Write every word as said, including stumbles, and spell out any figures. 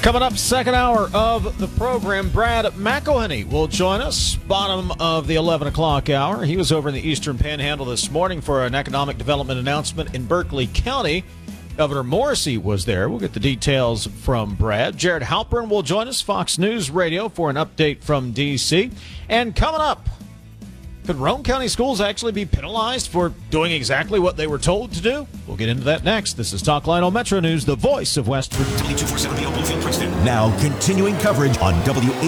Coming up, second hour of the program, Brad McElhenney will join us, bottom of the eleven o'clock hour. He was over in the Eastern Panhandle this morning for an economic development announcement in Berkeley County. Governor Morrisey was there. We'll get the details from Brad. Jared Halpern will join us, Fox News Radio, for an update from D C. And coming up, could Roane County schools actually be penalized for doing exactly what they were told to do? We'll get into that next. This is Talk Line on Metro News, the voice of West Virginia. W two forty-seven B O Bluefield, Princeton. Now continuing coverage on W